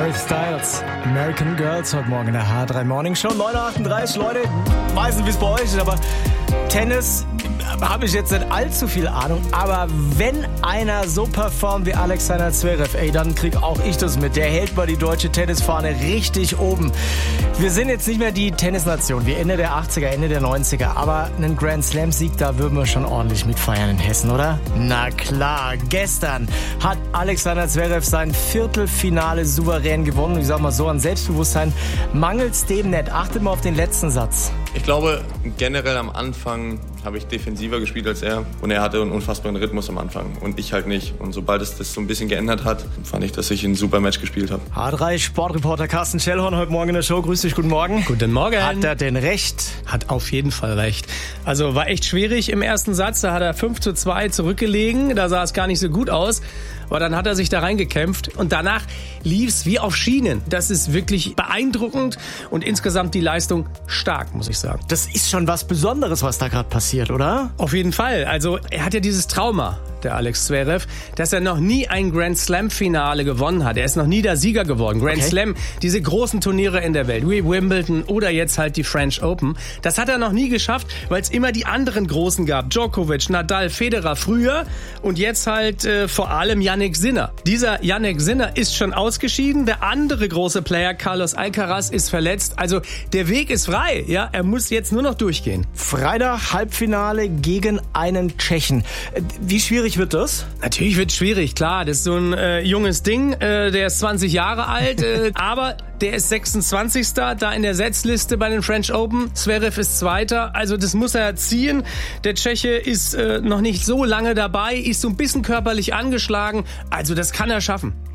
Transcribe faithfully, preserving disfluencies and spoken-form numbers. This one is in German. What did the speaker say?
Harry Styles, American Girls, heute Morgen in der H drei Morning Show, neun Uhr achtunddreißig. Leute, weiß nicht, wie es bei euch ist, aber Tennis habe ich jetzt nicht allzu viel Ahnung, aber wenn einer so performt wie Alexander Zverev, ey, dann krieg auch ich das mit. Der hält mal die deutsche Tennisfahne richtig oben. Wir sind jetzt nicht mehr die Tennisnation wie Ende der achtziger, Ende der neunziger, aber einen Grand Slam-Sieg, da würden wir schon ordentlich mitfeiern in Hessen, oder? Na klar, gestern hat Alexander Zverev sein Viertelfinale souverän gewonnen. Ich sag mal so, an Selbstbewusstsein mangelt's dem nicht. Achtet mal auf den letzten Satz. Ich glaube, generell am Anfang habe ich defensiver gespielt als er und er hatte einen unfassbaren Rhythmus am Anfang und ich halt nicht. Und sobald es das so ein bisschen geändert hat, fand ich, dass ich ein super Match gespielt habe. H drei Sportreporter Carsten Schellhorn heute Morgen in der Show. Grüß dich, guten Morgen. Guten Morgen. Hat er denn recht? Hat auf jeden Fall recht. Also war echt schwierig im ersten Satz, da hat er fünf zu zwei zurückgelegen, da sah es gar nicht so gut aus. Aber dann hat er sich da reingekämpft und danach lief's wie auf Schienen. Das ist wirklich beeindruckend und insgesamt die Leistung stark, muss ich sagen. Das ist schon was Besonderes, was da gerade passiert, oder? Auf jeden Fall. Also er hat ja dieses Trauma, der Alex Zverev, dass er noch nie ein Grand Slam Finale gewonnen hat. Er ist noch nie der Sieger geworden. Grand okay. Slam, diese großen Turniere in der Welt, wie Wimbledon oder jetzt halt die French Open. Das hat er noch nie geschafft, weil es immer die anderen Großen gab. Djokovic, Nadal, Federer früher und jetzt halt äh, vor allem Jannik Sinner. Dieser Jannik Sinner ist schon ausgeschieden. Der andere große Player, Carlos Alcaraz, ist verletzt. Also der Weg ist frei. Ja, er muss jetzt nur noch durchgehen. Freitag Halbfinale gegen einen Tschechen. Wie schwierig wird das? Natürlich wird es schwierig, klar. Das ist so ein äh, junges Ding. Äh, der ist zwanzig Jahre alt, äh, aber der ist sechsundzwanzigster da in der Setzliste bei den French Open. Zverev ist Zweiter, also das muss er ziehen. Der Tscheche ist äh, noch nicht so lange dabei, ist so ein bisschen körperlich angeschlagen. Also das kann er schaffen.